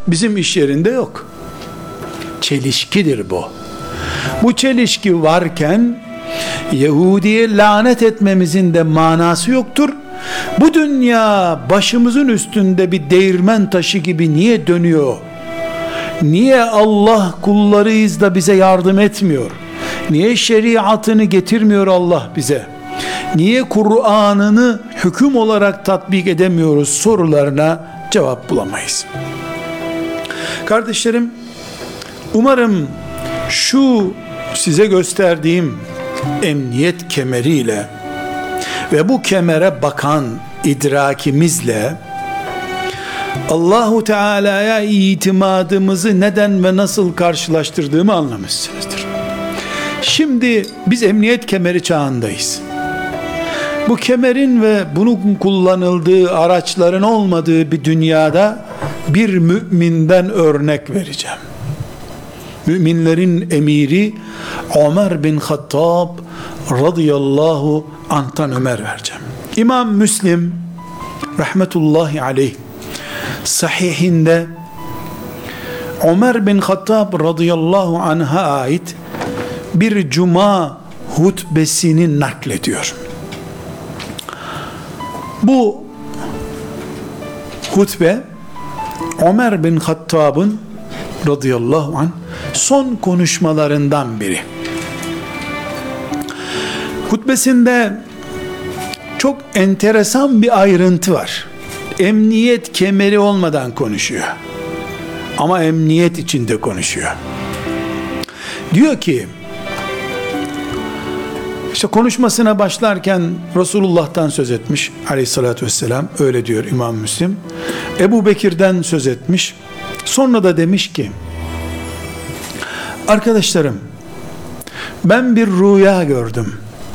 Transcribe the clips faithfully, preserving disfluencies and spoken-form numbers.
bizim iş yerinde yok. Çelişkidir bu. Bu çelişki varken Yahudi'ye lanet etmemizin de manası yoktur. Bu dünya başımızın üstünde bir değirmen taşı gibi niye dönüyor? Niye Allah kullarıyız da bize yardım etmiyor? Niye şeriatını getirmiyor Allah bize? Niye Kur'an'ını hüküm olarak tatbik edemiyoruz sorularına cevap bulamayız. Kardeşlerim, umarım şu size gösterdiğim emniyet kemeriyle ve bu kemere bakan idrakimizle Allahu Teala'ya itimadımızı neden ve nasıl karşılaştırdığımı anlamışsınızdır. Şimdi biz emniyet kemeri çağındayız. Bu kemerin ve bunun kullanıldığı araçların olmadığı bir dünyada bir müminden örnek vereceğim. Müminlerin emiri Ömer bin Hattab radıyallahu anh'tan Ömer vereceğim. İmam Müslim rahmetullahi aleyh sahihinde Ömer bin Hattab radıyallahu anh'a ait bir cuma hutbesini naklediyor. Bu hutbe Ömer bin Hattab'ın radıyallahu anh son konuşmalarından biri. Hutbesinde çok enteresan bir ayrıntı var. Emniyet kemeri olmadan konuşuyor. Ama emniyet içinde konuşuyor. Diyor ki, işte konuşmasına başlarken Resulullah'tan söz etmiş aleyhissalatü vesselam, öyle diyor İmam Müslim. Ebu Bekir'den söz etmiş. Sonra da demiş ki, arkadaşlarım, ben bir rüya gördüm.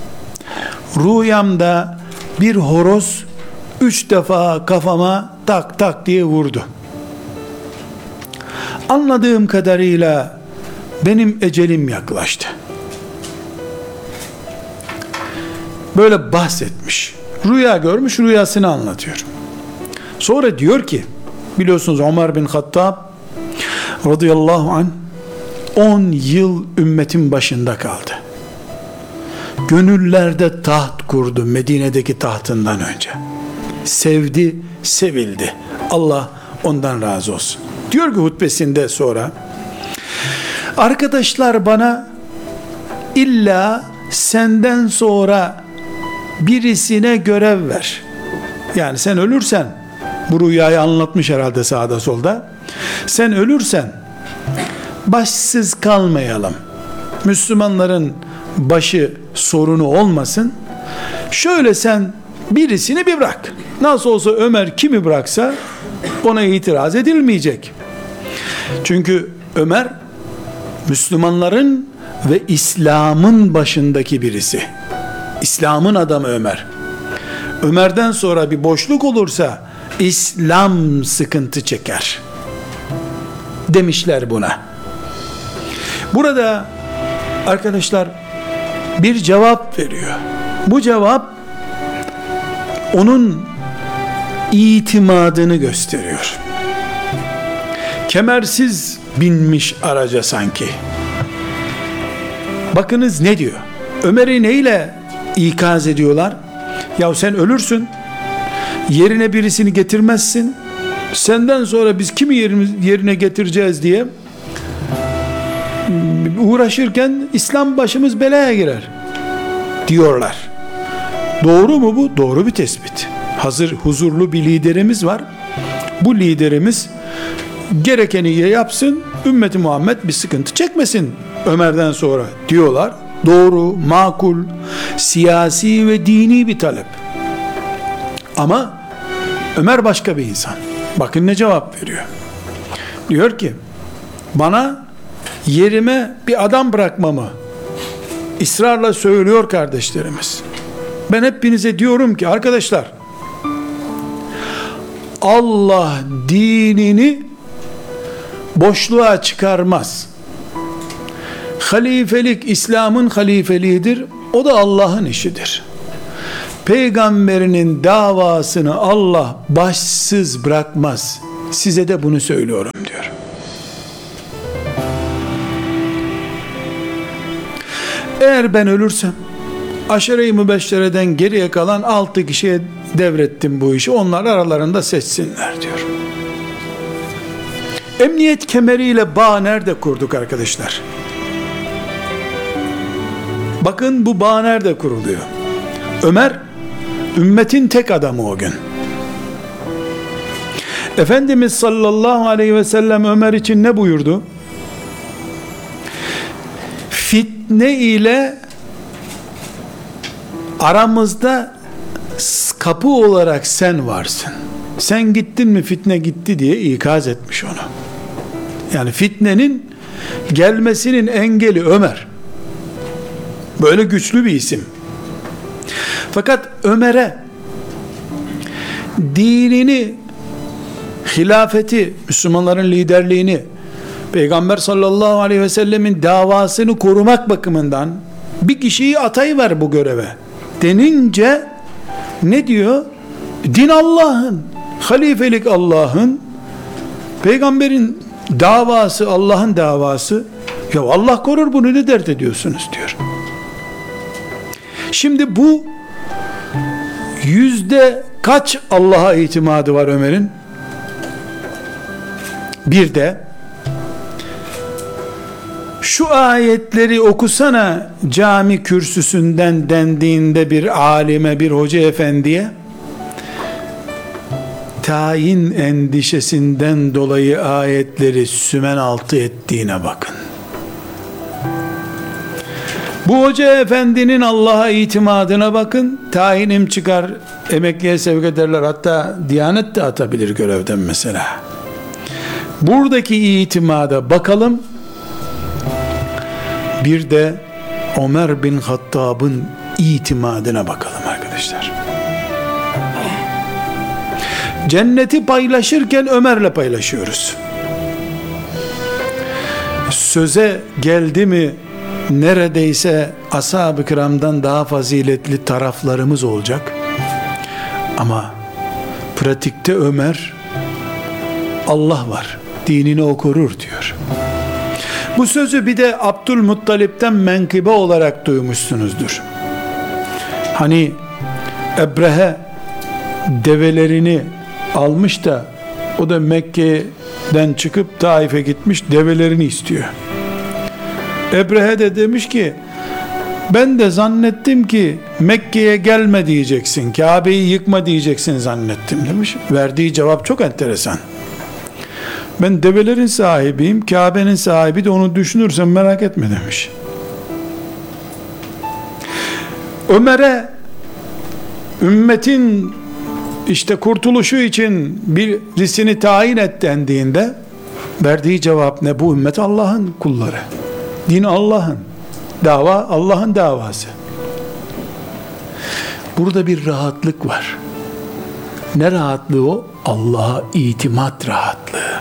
Rüyamda bir horoz üç defa kafama tak tak diye vurdu. Anladığım kadarıyla benim ecelim yaklaştı. Böyle bahsetmiş. Rüya görmüş, rüyasını anlatıyor. Sonra diyor ki, biliyorsunuz Ömer bin Hattab radıyallahu anh on yıl ümmetin başında kaldı. Gönüllerde taht kurdu Medine'deki tahtından önce. Sevdi, sevildi. Allah ondan razı olsun. Diyor ki hutbesinde sonra, arkadaşlar bana illa senden sonra birisine görev ver. Yani sen ölürsen, bu rüyayı anlatmış herhalde sağda solda, sen ölürsen başsız kalmayalım. Müslümanların başı sorunu olmasın. Şöyle sen birisini bir bırak. Nasıl olsa Ömer kimi bıraksa ona itiraz edilmeyecek. Çünkü Ömer Müslümanların ve İslam'ın başındaki birisi. İslam'ın adamı Ömer. Ömer'den sonra bir boşluk olursa İslam sıkıntı çeker demişler buna. Burada arkadaşlar bir cevap veriyor. Bu cevap onun itimadını gösteriyor. Kemersiz binmiş araca sanki. Bakınız ne diyor? Ömer'i neyle ikaz ediyorlar? Ya sen ölürsün, yerine birisini getirmezsin, senden sonra biz kimi yerine getireceğiz diye uğraşırken İslam başımız belaya girer diyorlar. Doğru mu bu? Doğru bir tespit. Hazır huzurlu bir liderimiz var. Bu liderimiz gerekeni yapsın, ümmeti Muhammed bir sıkıntı çekmesin Ömer'den sonra diyorlar. Doğru, makul, siyasi ve dini bir talep. Ama Ömer başka bir insan. Bakın ne cevap veriyor. Diyor ki, bana yerime bir adam bırakmamı ısrarla söylüyor kardeşlerimiz. Ben hepinize diyorum ki arkadaşlar, Allah dinini boşluğa çıkarmaz. Halifelik İslam'ın halifeliğidir. O da Allah'ın işidir. Peygamberinin davasını Allah başsız bırakmaz. size de bunu söylüyorum diyor. Eğer ben ölürsem aşere-i mübeşşereden geriye kalan altı kişiye devrettim bu işi. Onlar aralarında seçsinler diyor. Emniyet kemeriyle bağ nerede kurduk arkadaşlar? Bakın bu bağ nerede kuruluyor? Ömer, ümmetin tek adamı o gün. Efendimiz sallallahu aleyhi ve sellem Ömer için ne buyurdu? Fitne ile aramızda kapı olarak sen varsın. Sen gittin mi fitne gitti diye ikaz etmiş onu. Yani fitnenin gelmesinin engeli Ömer. Böyle güçlü bir isim. Fakat Ömer'e dinini, hilafeti, Müslümanların liderliğini, Peygamber sallallahu aleyhi ve sellemin davasını korumak bakımından bir kişiyi atayıver bu göreve denince ne diyor? Din Allah'ın, halifelik Allah'ın, peygamberin davası Allah'ın davası. Ya Allah korur, bunu ne dert ediyorsunuz diyor. Şimdi bu yüzde kaç Allah'a itimadı var Ömer'in? Bir de şu ayetleri okusana cami kürsüsünden dendiğinde bir alime, bir hoca efendiye, tayin endişesinden dolayı ayetleri sümen altı ettiğine bakın. Bu hoca efendinin Allah'a itimadına bakın. Tayinim çıkar, emekliye sevk ederler, hatta Diyanet de atabilir görevden mesela. Buradaki itimada bakalım. Bir de Ömer bin Hattab'ın itimadına bakalım arkadaşlar. Cenneti paylaşırken Ömer'le paylaşıyoruz. Söze geldi mi neredeyse ashab-ı kiramdan daha faziletli taraflarımız olacak. Ama pratikte Ömer, Allah var, dinini o korur diyor. Bu sözü bir de Abdülmuttalip'ten menkıbe olarak duymuşsunuzdur. Hani Ebrehe develerini almış da o da Mekke'den çıkıp Taif'e gitmiş, develerini istiyor. Ebrehe de demiş ki, ben de zannettim ki Mekke'ye gelme diyeceksin, Kabe'yi yıkma diyeceksin zannettim demiş. Verdiği cevap çok enteresan. Ben develerin sahibiyim, Kabe'nin sahibi de onu düşünürsen merak etme demiş. Ömer'e ümmetin işte kurtuluşu için birisini tayin et dendiğinde verdiği cevap ne? Bu ümmet Allah'ın kulları. Din Allah'ın. Dava Allah'ın davası. Burada bir rahatlık var. Ne rahatlığı o? Allah'a itimat rahatlığı.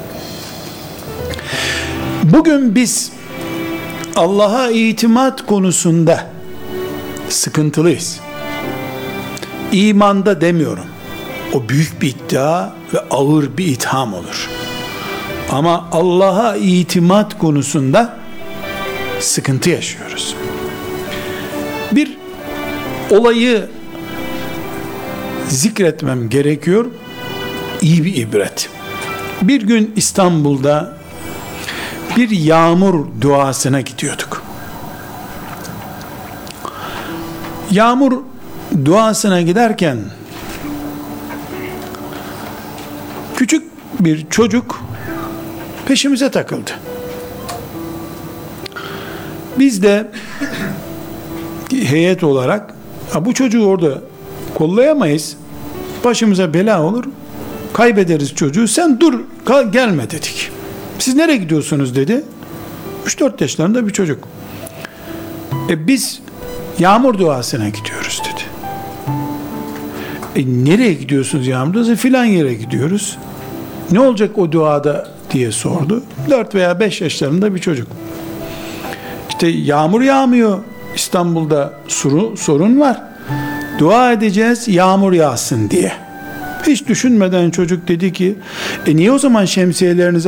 Bugün biz Allah'a itimat konusunda sıkıntılıyız. İmanda demiyorum. O büyük bir iddia ve ağır bir itham olur. Ama Allah'a itimat konusunda sıkıntı yaşıyoruz. Bir olayı zikretmem gerekiyor. İyi bir ibret. Bir gün İstanbul'da bir yağmur duasına gidiyorduk. Yağmur duasına giderken küçük bir çocuk peşimize takıldı. Biz de heyet olarak bu çocuğu orada kollayamayız, başımıza bela olur, kaybederiz çocuğu, sen dur kal, gelme dedik. Siz nereye gidiyorsunuz dedi. üç dört yaşlarında bir çocuk. E biz yağmur duasına gidiyoruz dedi. E nereye gidiyorsunuz yağmur duasına? Filan yere gidiyoruz. Ne olacak o duada diye sordu. dört veya beş yaşlarında bir çocuk. İşte yağmur yağmıyor. İstanbul'da sorun, sorun var. Dua edeceğiz yağmur yağsın diye. Hiç düşünmeden çocuk dedi ki, e niye o zaman şemsiyelerinizi